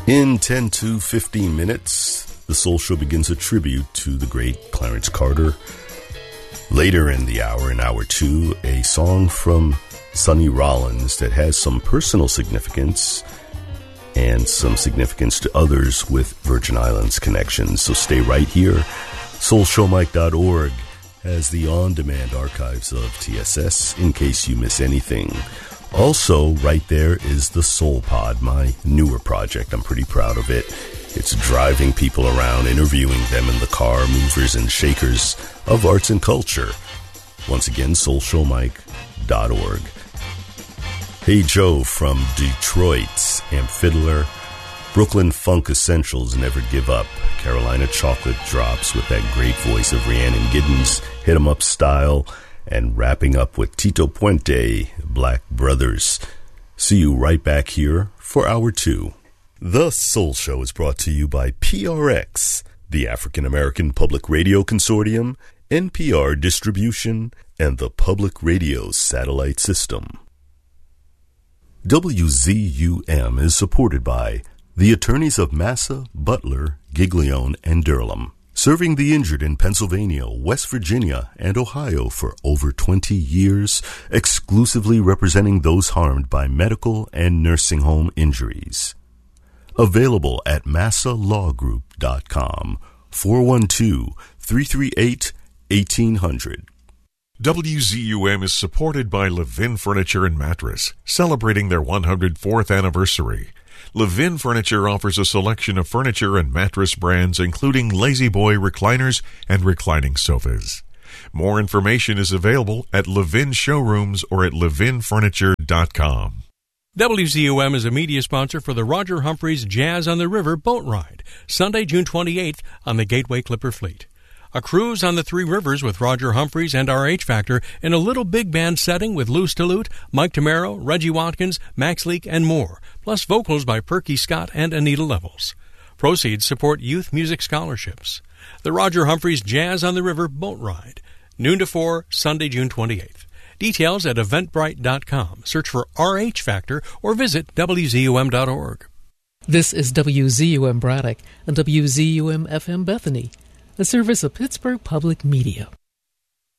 In 10 to 15 minutes, the Soul Show begins a tribute to the great Clarence Carter. Later in the hour, in hour two, a song from Sonny Rollins that has some personal significance and some significance to others with Virgin Islands connections. So stay right here. SoulShowMike.org has the on-demand archives of TSS in case you miss anything. Also, right there is the Soul Pod, my newer project. I'm pretty proud of it. It's driving people around, interviewing them in the car, movers and shakers of arts and culture. Once again, SoulShowMike.org. Hey Joe from Detroit, Amp Fiddler, Brooklyn Funk Essentials, Never Give Up, Carolina Chocolate Drops with that great voice of Rhiannon Giddens, Hit 'em Up Style, and wrapping up with Tito Puente, Black Brothers. See you right back here for hour two. The Soul Show is brought to you by PRX, the African American Public Radio Consortium, NPR Distribution, and the Public Radio Satellite System. WZUM is supported by the attorneys of Massa, Butler, Giglione, and Durham, serving the injured in Pennsylvania, West Virginia, and Ohio for over 20 years, exclusively representing those harmed by medical and nursing home injuries. Available at massalawgroup.com, 412-338-1800. WZUM is supported by Levin Furniture and Mattress, celebrating their 104th anniversary. Levin Furniture offers a selection of furniture and mattress brands, including Lazy Boy recliners and reclining sofas. More information is available at Levin Showrooms or at levinfurniture.com. WZUM is a media sponsor for the Roger Humphreys Jazz on the River boat ride, Sunday, June 28th on the Gateway Clipper Fleet. A cruise on the Three Rivers with Roger Humphreys and our H Factor in a little big band setting with Lou Stillute, Mike Tamaro, Reggie Watkins, Max Leak, and more, plus vocals by Perky Scott and Anita Levels. Proceeds support youth music scholarships. The Roger Humphreys Jazz on the River boat ride, noon to 4, Sunday, June 28th. Details at eventbrite.com. Search for RH Factor or visit WZUM.org. This is WZUM Braddock and WZUM FM Bethany, a service of Pittsburgh Public Media.